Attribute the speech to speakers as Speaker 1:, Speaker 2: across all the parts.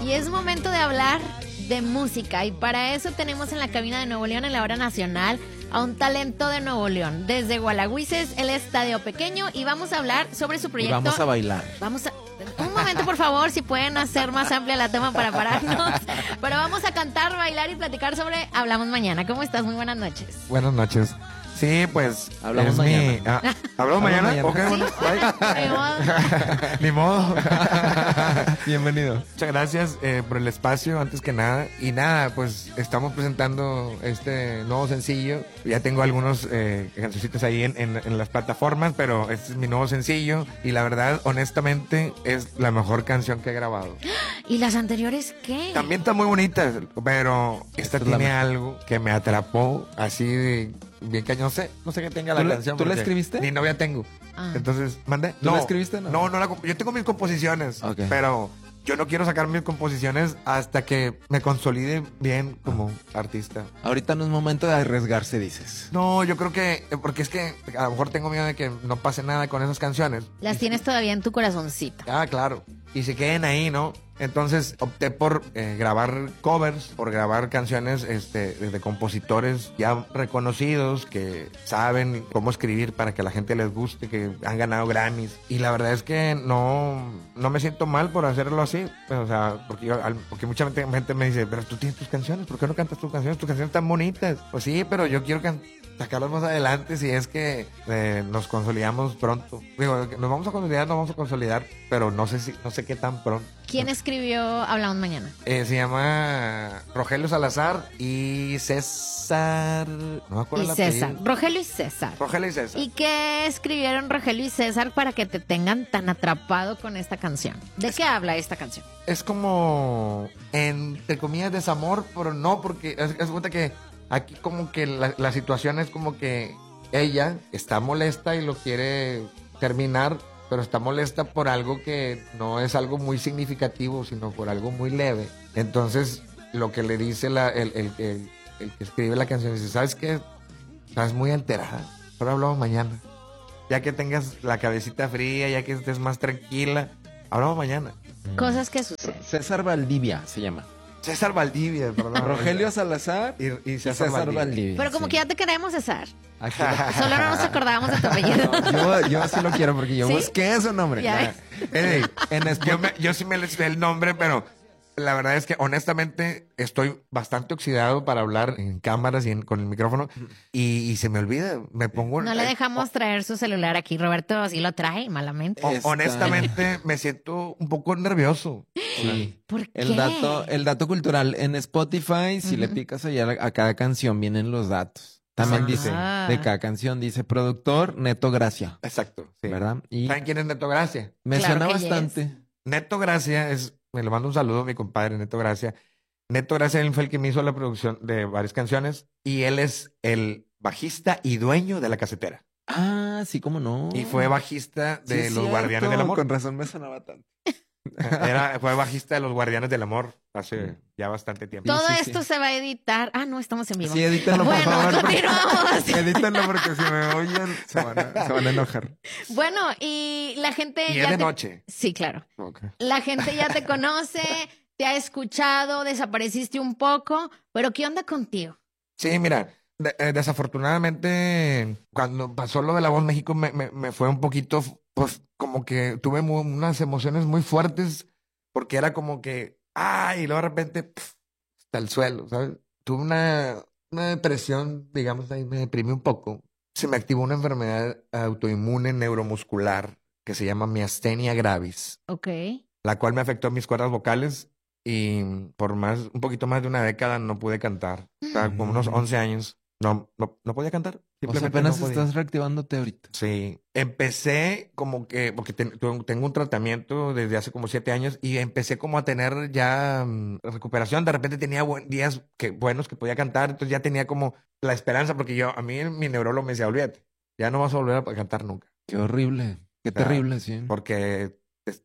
Speaker 1: Y es momento de hablar de música. Y para eso tenemos en la cabina de Nuevo León, en la hora nacional, a un talento de Nuevo León. Desde Gualagüises, el Estadio Pequeño. Y vamos a hablar sobre su proyecto.
Speaker 2: Y vamos a bailar.
Speaker 1: Un momento, por favor, si pueden hacer más amplia la tema para pararnos. Pero vamos a cantar, bailar y platicar sobre Hablamos Mañana. ¿Cómo estás? Muy buenas noches.
Speaker 3: Buenas noches. Sí, pues
Speaker 2: Hablamos
Speaker 3: es
Speaker 2: mañana.
Speaker 3: ¿Hablamos mañana?
Speaker 2: mañana.
Speaker 3: Ok, bueno, bye. Ni modo.
Speaker 2: Bienvenido.
Speaker 3: Muchas gracias por el espacio, antes que nada. Y nada, pues estamos presentando este nuevo sencillo. Ya tengo algunos cancioncitos ahí en las plataformas, pero este es mi nuevo sencillo. Y la verdad, honestamente, es la mejor canción que he grabado.
Speaker 1: ¿Y las anteriores qué?
Speaker 3: También está muy bonita, pero esta tiene algo que me atrapó así bien cañón. No sé qué tenga la canción.
Speaker 2: ¿Tú la
Speaker 3: porque
Speaker 2: escribiste?
Speaker 3: Ni novia tengo.
Speaker 1: Ah.
Speaker 3: Entonces, ¿mandé?
Speaker 2: ¿Tú la escribiste?
Speaker 3: No, yo tengo mis composiciones,
Speaker 2: Ok.
Speaker 3: pero yo no quiero sacar mis composiciones hasta que me consolide bien como artista.
Speaker 2: Ahorita no es momento de arriesgarse, dices.
Speaker 3: No, yo creo que, porque es que a lo mejor tengo miedo de que no pase nada con esas canciones.
Speaker 1: Las tienes todavía en tu corazoncito.
Speaker 3: Ah, claro. Y se queden ahí, ¿no? Entonces opté por grabar covers, por grabar canciones de compositores ya reconocidos que saben cómo escribir para que a la gente les guste, que han ganado Grammys. Y la verdad es que no me siento mal por hacerlo así. Pues, o sea, porque mucha gente me dice, pero tú tienes tus canciones, ¿por qué no cantas tus canciones? Tus canciones están bonitas. Pues sí, pero yo quiero sacarlos más adelante si es que nos consolidamos pronto. Digo, nos vamos a consolidar, pero no sé qué tan pronto.
Speaker 1: ¿Quién escribió Hablamos Mañana?
Speaker 3: Se llama Rogelio Salazar y César. No me acuerdo
Speaker 1: Y
Speaker 3: el
Speaker 1: César.
Speaker 3: apellido.
Speaker 1: Rogelio y César.
Speaker 3: Rogelio y César.
Speaker 1: ¿Y qué escribieron Rogelio y César para que te tengan tan atrapado con esta canción? ¿De qué habla esta canción?
Speaker 3: Es como, entre comillas, desamor, pero no, porque es cuenta que aquí como que la situación es como que ella está molesta y lo quiere terminar, pero está molesta por algo que no es algo muy significativo, sino por algo muy leve. Entonces, lo que le dice el que escribe la canción, dice, ¿sabes qué? Estás muy alterada, pero hablamos mañana. Ya que tengas la cabecita fría, ya que estés más tranquila, hablamos mañana.
Speaker 1: Cosas que suceden.
Speaker 2: César Valdivia se llama.
Speaker 3: César Valdivia, perdón.
Speaker 2: Rogelio Salazar
Speaker 3: y
Speaker 2: César Valdivia.
Speaker 1: Pero como
Speaker 2: sí.
Speaker 1: que ya te queremos, César.
Speaker 2: Aquí
Speaker 1: Solo no nos acordábamos de tu apellido.
Speaker 2: yo sí lo quiero porque yo
Speaker 1: ¿Sí?
Speaker 2: busqué su nombre.
Speaker 1: Ya
Speaker 3: Ey,
Speaker 2: En Spotify.
Speaker 3: yo sí me les sé el nombre, pero la verdad es que honestamente estoy bastante oxidado para hablar en cámaras y con el micrófono y se me olvida, me pongo...
Speaker 1: No le dejamos traer su celular aquí. Roberto así lo trae malamente.
Speaker 3: Honestamente me siento un poco nervioso.
Speaker 2: Sí.
Speaker 1: ¿Por qué?
Speaker 2: El dato cultural en Spotify, si le picas allá a cada canción vienen los datos. También
Speaker 3: Exacto.
Speaker 2: dice,
Speaker 1: Ah.
Speaker 2: de cada canción dice productor Neto Gracia,
Speaker 3: Exacto, sí.
Speaker 2: ¿verdad? Y
Speaker 3: ¿Saben quién es Neto Gracia?
Speaker 2: me
Speaker 1: Claro
Speaker 2: suena
Speaker 1: que
Speaker 2: bastante.
Speaker 3: Neto Gracia me le mando un saludo a mi compadre Neto Gracia. Neto Gracia él fue el que me hizo la producción de varias canciones y él es el bajista y dueño de La Casetera.
Speaker 2: Ah, sí, cómo no.
Speaker 3: Y fue bajista
Speaker 2: Sí,
Speaker 3: de
Speaker 2: es
Speaker 3: Los
Speaker 2: cierto.
Speaker 3: Guardianes del Amor.
Speaker 2: Con razón me sonaba tanto.
Speaker 3: Fue bajista de Los Guardianes del Amor hace ya bastante tiempo.
Speaker 1: Todo
Speaker 2: Sí,
Speaker 1: esto se va a editar. Ah, no, estamos en vivo.
Speaker 2: Sí, edítalo, por
Speaker 1: Bueno,
Speaker 2: favor.
Speaker 1: continuamos.
Speaker 2: Edítalo porque si me oyen se van a enojar.
Speaker 1: Bueno, y la gente
Speaker 3: Y
Speaker 1: ya
Speaker 3: es de
Speaker 1: te-
Speaker 3: noche.
Speaker 1: Sí, claro.
Speaker 3: Ok.
Speaker 1: La gente ya te conoce, te ha escuchado, desapareciste un poco, pero ¿qué onda contigo?
Speaker 3: Sí, mira, desafortunadamente cuando pasó lo de La Voz México me fue un poquito, pues como que tuve unas emociones muy fuertes porque era como que, y luego de repente, hasta el suelo, ¿sabes? Tuve una depresión, digamos, ahí me deprimí un poco. Se me activó una enfermedad autoinmune neuromuscular que se llama miastenia gravis,
Speaker 1: Ok.
Speaker 3: la cual me afectó mis cuerdas vocales y por un poquito más de una década no pude cantar. O sea, como unos 11 años no podía cantar.
Speaker 2: O sea,
Speaker 3: Simplemente
Speaker 2: apenas
Speaker 3: no podía.
Speaker 2: estás reactivándote ahorita.
Speaker 3: Sí, empecé como que, porque tengo un tratamiento desde hace como 7 años y empecé como a tener ya recuperación. De repente tenía días buenos que podía cantar, entonces ya tenía como la esperanza, porque a mí mi neurólogo me decía, olvídate, ya no vas a volver a cantar nunca.
Speaker 2: Qué horrible. Qué terrible, sí.
Speaker 3: Porque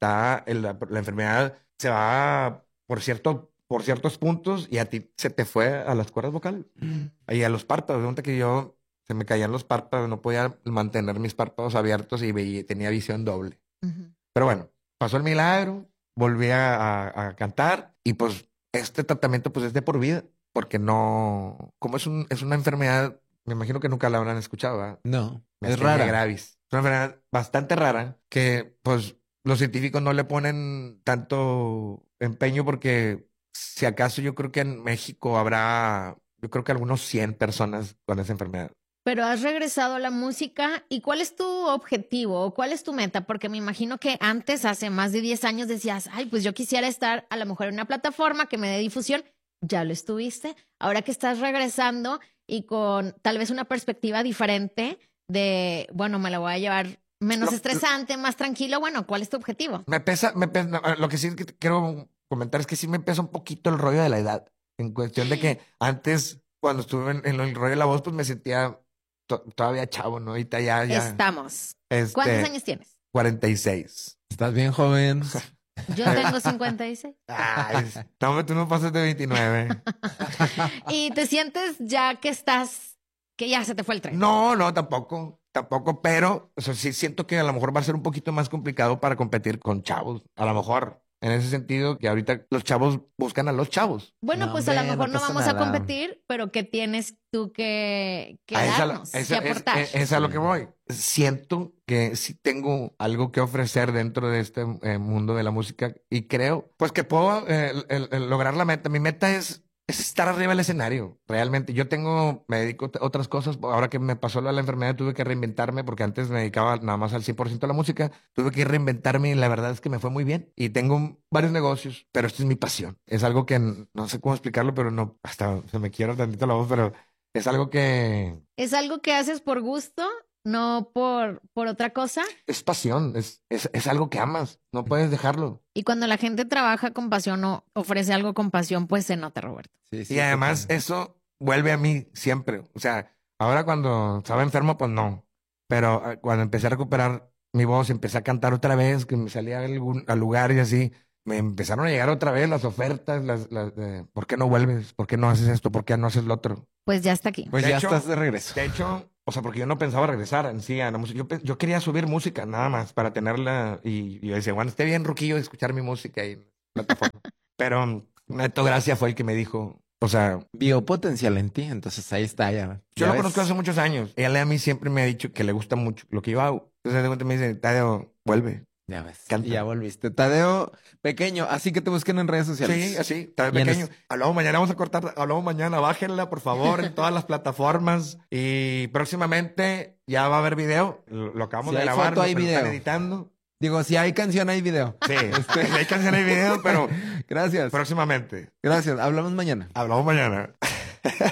Speaker 3: la enfermedad se va por ciertos puntos y a ti se te fue a las cuerdas vocales y a los párpados. De cuenta que se me caían los párpados, no podía mantener mis párpados abiertos y tenía visión doble.
Speaker 1: Ujú.
Speaker 3: Pero bueno, pasó el milagro volví a cantar y pues este tratamiento pues es de por vida, porque no, como es una enfermedad, me imagino que nunca la habrán escuchado, ¿verdad?
Speaker 2: No, es
Speaker 3: Miastenia
Speaker 2: rara.
Speaker 3: gravis. Es una enfermedad bastante rara que pues los científicos no le ponen tanto empeño porque si acaso yo creo que en México habrá, yo creo que algunos 100 personas con esa enfermedad.
Speaker 1: Pero has regresado a la música y ¿cuál es tu objetivo o cuál es tu meta? Porque me imagino que antes, hace más de 10 años, decías, ay, pues yo quisiera estar a lo mejor en una plataforma que me dé difusión. Ya lo estuviste. Ahora que estás regresando y con tal vez una perspectiva diferente de, bueno, me la voy a llevar menos
Speaker 3: Lo-
Speaker 1: estresante, más tranquilo. Bueno, ¿cuál es tu objetivo?
Speaker 3: No, lo que sí que quiero comentar es que sí me pesa un poquito el rollo de la edad. En cuestión de que antes, cuando estuve en el rollo de la voz, pues me sentía todavía chavo, ¿no? Ahorita ya,
Speaker 1: Estamos.
Speaker 3: este,
Speaker 1: ¿Cuántos años tienes?
Speaker 3: 46.
Speaker 2: Estás bien joven.
Speaker 1: Yo tengo 56.
Speaker 3: Ay, no, tú no pasas de 29.
Speaker 1: ¿Y te sientes ya que estás, que ya se te fue el tren?
Speaker 3: No, tampoco, pero o sea, sí siento que a lo mejor va a ser un poquito más complicado para competir con chavos, a lo mejor. En ese sentido, que ahorita los chavos buscan a los chavos.
Speaker 1: Bueno,
Speaker 2: No,
Speaker 1: pues a lo
Speaker 2: hombre,
Speaker 1: mejor
Speaker 2: no
Speaker 1: no
Speaker 2: pasa
Speaker 1: vamos a
Speaker 2: nada.
Speaker 1: competir, pero ¿qué tienes tú que
Speaker 3: A esa-
Speaker 1: darnos,
Speaker 3: esa-
Speaker 1: que aportar?
Speaker 3: es a lo que voy. Siento que sí tengo algo que ofrecer dentro de este mundo de la música y creo pues que puedo el lograr la meta. Mi meta es estar arriba del escenario, realmente. Me dedico a otras cosas. Ahora que me pasó la enfermedad tuve que reinventarme porque antes me dedicaba nada más al 100% a la música. Tuve que reinventarme y la verdad es que me fue muy bien. Y tengo varios negocios, pero esta es mi pasión. Es algo que no sé cómo explicarlo, pero no, hasta se me quiebra tantito la voz, pero es algo que
Speaker 1: ¿Es algo que haces por gusto, no por otra cosa?
Speaker 3: es pasión, es algo que amas, no puedes dejarlo.
Speaker 1: Y cuando la gente trabaja con pasión o ofrece algo con pasión, pues se nota, Roberto.
Speaker 2: Sí, sí,
Speaker 3: Y además
Speaker 2: totalmente.
Speaker 3: eso vuelve a mí siempre. O sea, ahora cuando estaba enfermo, pues no. Pero cuando empecé a recuperar mi voz, empecé a cantar otra vez, que me salía al lugar y así, me empezaron a llegar otra vez las ofertas, ¿por qué no vuelves? ¿Por qué no haces esto? ¿Por qué no haces lo otro?
Speaker 1: Pues ya está aquí.
Speaker 2: Pues
Speaker 3: de
Speaker 2: ya
Speaker 3: hecho-
Speaker 2: estás de regreso.
Speaker 3: De hecho, o sea, porque yo no pensaba regresar en sí a la música. Yo quería subir música nada más para tenerla y yo decía, bueno, esté bien, Ruquillo, de escuchar mi música ahí en la plataforma. Pero Neto Gracia fue el que me dijo, o sea,
Speaker 2: Vio potencial en ti, entonces ahí está ya.
Speaker 3: yo
Speaker 2: ¿Ya
Speaker 3: lo
Speaker 2: ves?
Speaker 3: conozco hace muchos años. Él a mí siempre me ha dicho que le gusta mucho lo que yo hago. Entonces de repente me dice, Tadeo, vuelve.
Speaker 2: Ya ves.
Speaker 3: Canta.
Speaker 2: Y ya volviste. Tadeo Pequeño, así que te busquen en redes sociales.
Speaker 3: Sí, así, Tadeo
Speaker 2: Y en
Speaker 3: Pequeño.
Speaker 2: es-
Speaker 3: Hablamos mañana, vamos a cortar, hablamos mañana, bájenla por favor en todas las plataformas. Y próximamente ya va a haber video. Lo acabamos
Speaker 2: Si
Speaker 3: de
Speaker 2: hay
Speaker 3: grabar,
Speaker 2: foto, hay
Speaker 3: me lo están
Speaker 2: video.
Speaker 3: editando.
Speaker 2: Digo, si hay canción, hay video.
Speaker 3: Sí, hay canción, hay video, pero
Speaker 2: Gracias.
Speaker 3: próximamente.
Speaker 2: Gracias. Hablamos mañana.
Speaker 3: Hablamos mañana.